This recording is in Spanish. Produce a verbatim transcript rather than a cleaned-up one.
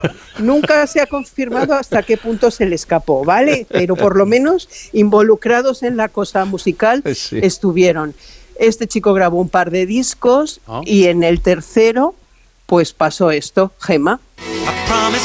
Nunca se ha confirmado hasta qué punto se le escapó, ¿vale? Pero por lo menos involucrados en la cosa musical sí. estuvieron. Este chico grabó un par de discos oh. y en el tercero, pues pasó esto, Gemma.